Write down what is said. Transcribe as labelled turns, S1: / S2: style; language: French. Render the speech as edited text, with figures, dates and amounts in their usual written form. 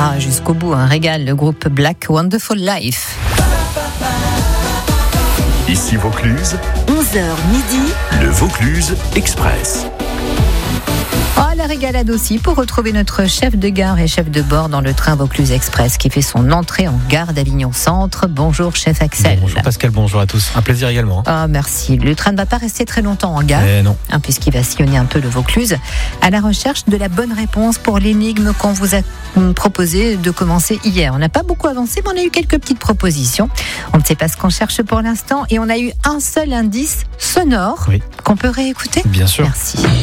S1: Ah, jusqu'au bout, un régal, le groupe Black Wonderful Life.
S2: Ici Vaucluse,
S3: 11h midi,
S2: le Vaucluse Express.
S1: Oh, la régalade aussi pour retrouver notre chef de gare et chef de bord dans le train Vaucluse Express qui fait son entrée en gare d'Avignon Centre. Bonjour chef Axel.
S4: Bonjour Pascal, bonjour à tous. Un plaisir également.
S1: Ah, merci. Le train ne va pas rester très longtemps en gare,
S4: Non.
S1: Puisqu'il va sillonner un peu le Vaucluse à la recherche de la bonne réponse pour l'énigme qu'on vous a proposé de commencer hier. On n'a pas beaucoup avancé, mais on a eu quelques petites propositions. On ne sait pas ce qu'on cherche pour l'instant et on a eu un seul indice sonore qu'on peut réécouter.
S4: Bien sûr.
S1: Merci.